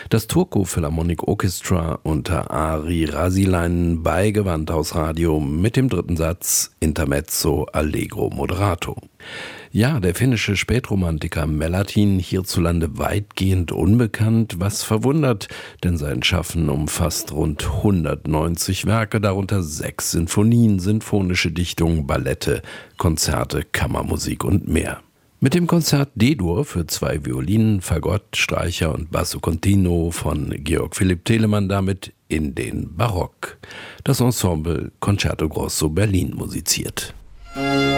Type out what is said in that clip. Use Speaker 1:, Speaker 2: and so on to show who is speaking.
Speaker 1: Das Turku Philharmonic Orchestra unter Ari Rasilainen bei Gewandhaus Radio mit dem dritten Satz Intermezzo Allegro Moderato. Ja, der finnische Spätromantiker Mellatin, hierzulande weitgehend unbekannt, was verwundert, denn sein Schaffen umfasst rund 190 Werke, darunter 6 Sinfonien, sinfonische Dichtungen, Ballette, Konzerte, Kammermusik und mehr. Mit dem Konzert D-Dur für 2 Violinen, Fagott, Streicher und Basso Continuo von Georg Philipp Telemann damit in den Barock. Das Ensemble Concerto Grosso Berlin musiziert.